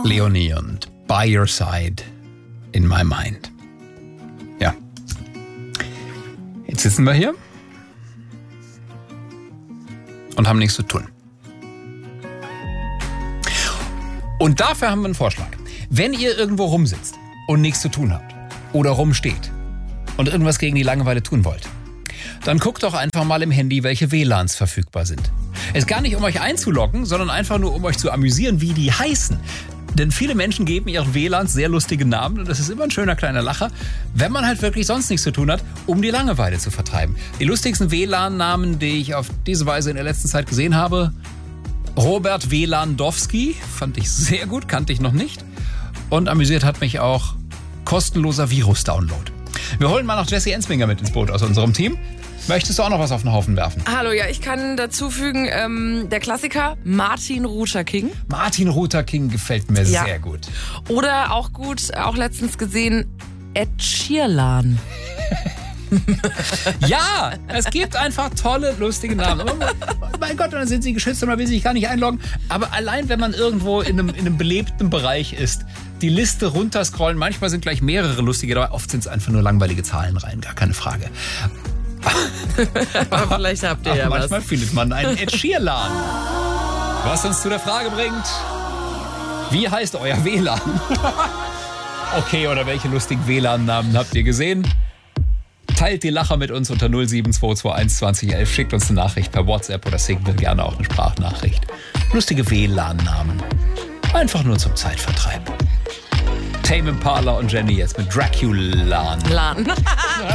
Leonie und By Your Side in My Mind. Ja. Jetzt sitzen wir hier und haben nichts zu tun. Und dafür haben wir einen Vorschlag. Wenn ihr irgendwo rumsitzt und nichts zu tun habt oder rumsteht und irgendwas gegen die Langeweile tun wollt, dann guckt doch einfach mal im Handy, welche WLANs verfügbar sind. Es ist gar nicht, um euch einzuloggen, sondern einfach nur, um euch zu amüsieren, wie die heißen. Denn viele Menschen geben ihren WLANs sehr lustige Namen und das ist immer ein schöner kleiner Lacher, wenn man halt wirklich sonst nichts zu tun hat, um die Langeweile zu vertreiben. Die lustigsten WLAN-Namen, die ich auf diese Weise in der letzten Zeit gesehen habe: Robert Wlandowski, fand ich sehr gut, kannte ich noch nicht. Und amüsiert hat mich auch kostenloser Virus-Download. Wir holen mal noch Jessie Ensminger mit ins Boot aus unserem Team. Möchtest du auch noch was auf den Haufen werfen? Hallo, ja, ich kann dazu fügen, der Klassiker Martin Luther King. Martin Luther King gefällt mir sehr gut. Oder auch gut, auch letztens gesehen, Ed Sheeran. Ja, es gibt einfach tolle, lustige Namen. Mein Gott, dann sind sie geschützt und man will sich gar nicht einloggen. Aber allein, wenn man irgendwo in einem belebten Bereich ist, die Liste runterscrollen, manchmal sind gleich mehrere lustige dabei, oft sind es einfach nur langweilige Zahlen rein, gar keine Frage. Aber vielleicht habt ihr ja was. Manchmal findet man einen Ed Sheeran. Was uns zu der Frage bringt: Wie heißt euer WLAN? Okay, oder welche lustigen WLAN-Namen habt ihr gesehen? Teilt die Lacher mit uns unter 07221 2011. Schickt uns eine Nachricht per WhatsApp oder Signal, gerne auch eine Sprachnachricht. Lustige WLAN-Namen. Einfach nur zum Zeitvertreib. Tame Impala und Jenny jetzt mit Dracula.